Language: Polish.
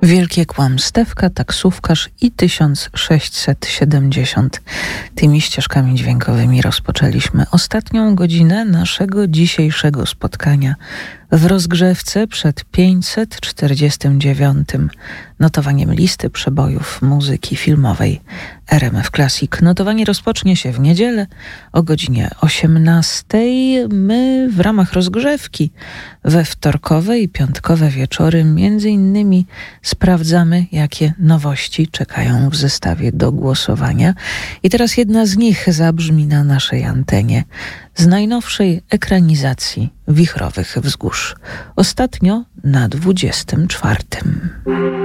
Wielkie kłamstewka, taksówkarz i 1670. Tymi ścieżkami dźwiękowymi rozpoczęliśmy ostatnią godzinę naszego dzisiejszego spotkania w rozgrzewce przed 549. notowaniem listy przebojów muzyki filmowej RMF Classic. Notowanie rozpocznie się w niedzielę o godzinie 18:00. My w ramach rozgrzewki we wtorkowe i piątkowe wieczory między innymi sprawdzamy, jakie nowości czekają w zestawie do głosowania. I teraz jedna z nich zabrzmi na naszej antenie z najnowszej ekranizacji Wichrowych Wzgórz. Ostatnio na 24.